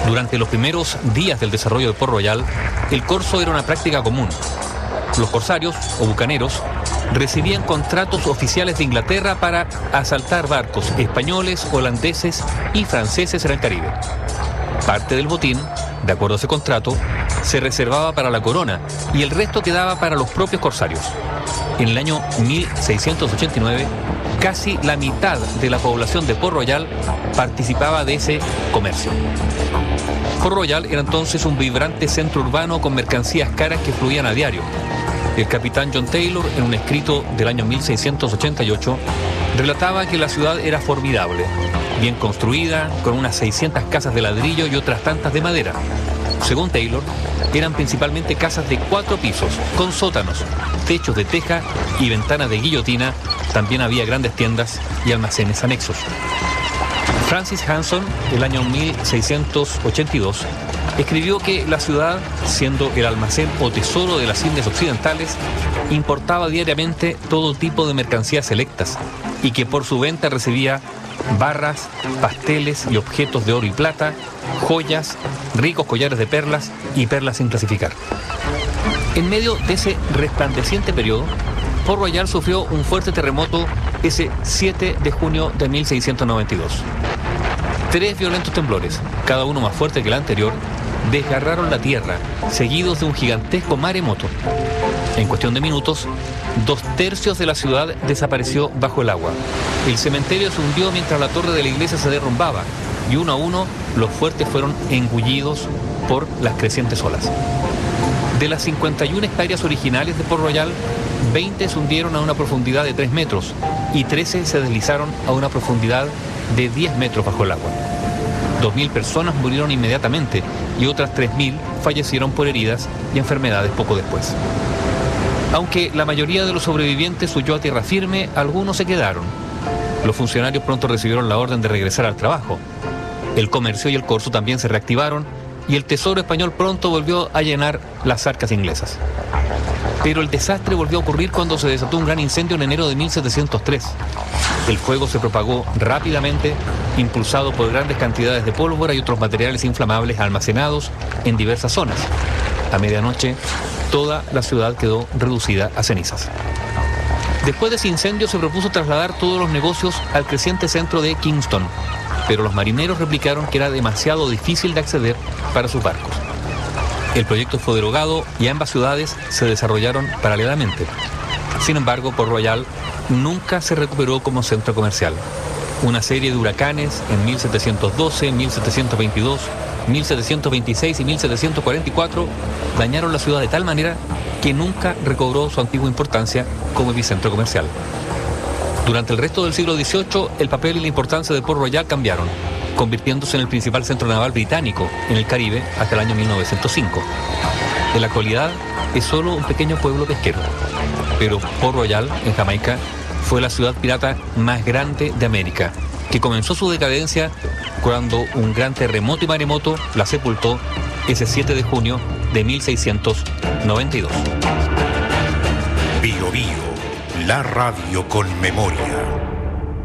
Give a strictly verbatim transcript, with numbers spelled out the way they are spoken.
Durante los primeros días del desarrollo de Port Royal, el corso era una práctica común. Los corsarios o bucaneros recibían contratos oficiales de Inglaterra para asaltar barcos españoles, holandeses y franceses en el Caribe. Parte del botín, de acuerdo a ese contrato, se reservaba para la corona y el resto quedaba para los propios corsarios. En el año mil seiscientos ochenta y nueve, casi la mitad de la población de Port Royal participaba de ese comercio. Port Royal era entonces un vibrante centro urbano con mercancías caras que fluían a diario. El capitán John Taylor, en un escrito del año mil seiscientos ochenta y ocho, relataba que la ciudad era formidable, bien construida, con unas seiscientas casas de ladrillo y otras tantas de madera. Según Taylor, eran principalmente casas de cuatro pisos, con sótanos, techos de teja y ventanas de guillotina. También había grandes tiendas y almacenes anexos. Francis Hanson, el año mil seiscientos ochenta y dos, escribió que la ciudad, siendo el almacén o tesoro de las Indias Occidentales, importaba diariamente todo tipo de mercancías selectas y que por su venta recibía barras, pasteles y objetos de oro y plata, joyas, ricos collares de perlas y perlas sin clasificar. En medio de ese resplandeciente periodo, Port Royal sufrió un fuerte terremoto ese siete de junio de mil seiscientos noventa y dos. Tres violentos temblores, cada uno más fuerte que el anterior, desgarraron la tierra, seguidos de un gigantesco maremoto. En cuestión de minutos, dos tercios de la ciudad desapareció bajo el agua. El cementerio se hundió mientras la torre de la iglesia se derrumbaba, y uno a uno los fuertes fueron engullidos por las crecientes olas. De las cincuenta y una hectáreas originales de Port Royal, veinte se hundieron a una profundidad de tres metros y trece se deslizaron a una profundidad de diez metros bajo el agua. dos mil personas murieron inmediatamente y otras tres mil fallecieron por heridas y enfermedades poco después. Aunque la mayoría de los sobrevivientes huyó a tierra firme, algunos se quedaron. Los funcionarios pronto recibieron la orden de regresar al trabajo. El comercio y el corso también se reactivaron y el tesoro español pronto volvió a llenar las arcas inglesas. Pero el desastre volvió a ocurrir cuando se desató un gran incendio en enero de mil setecientos tres. El fuego se propagó rápidamente, impulsado por grandes cantidades de pólvora y otros materiales inflamables almacenados en diversas zonas. A medianoche, toda la ciudad quedó reducida a cenizas. Después de ese incendio se propuso trasladar todos los negocios al creciente centro de Kingston, pero los marineros replicaron que era demasiado difícil de acceder para sus barcos. El proyecto fue derogado y ambas ciudades se desarrollaron paralelamente. Sin embargo, Port Royal nunca se recuperó como centro comercial. Una serie de huracanes en mil setecientos doce, mil setecientos veintidós, mil setecientos veintiséis y mil setecientos cuarenta y cuatro dañaron la ciudad de tal manera que nunca recobró su antigua importancia como epicentro comercial. Durante el resto del siglo dieciocho, el papel y la importancia de Port Royal cambiaron, convirtiéndose en el principal centro naval británico en el Caribe hasta el año mil novecientos cinco. En la actualidad es solo un pequeño pueblo pesquero, pero Port Royal, en Jamaica, fue la ciudad pirata más grande de América, que comenzó su decadencia cuando un gran terremoto y maremoto la sepultó ese siete de junio de mil seiscientos noventa y dos. Bio Bio, la radio con memoria.